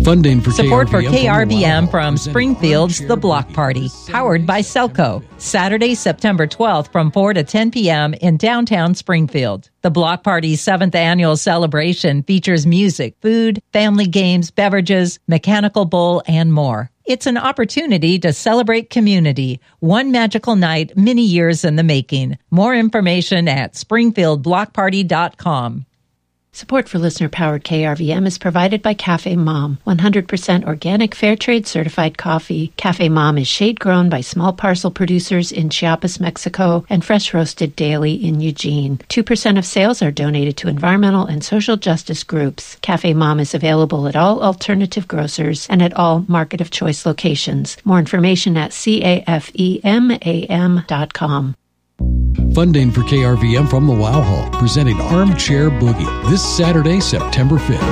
Funding for Support for KRVM from Springfield's The Block Party, powered by Selco. Saturday, September 12th from 4 to 10 p.m. in downtown Springfield. The Block Party's 7th annual celebration features music, food, family games, beverages, mechanical bull, and more. It's an opportunity to celebrate community. One magical night, many years in the making. More information at springfieldblockparty.com. Support for listener-powered KRVM is provided by Cafe Mom, 100% organic fair trade certified coffee. Cafe Mom is shade-grown by small parcel producers in Chiapas, Mexico, and fresh roasted daily in Eugene. 2% of sales are donated to environmental and social justice groups. Cafe Mom is available at all alternative grocers and at all Market of Choice locations. More information at cafemam.com. Funding for KRVM from the Wow Hall, presenting Armchair Boogie this Saturday, September 5th.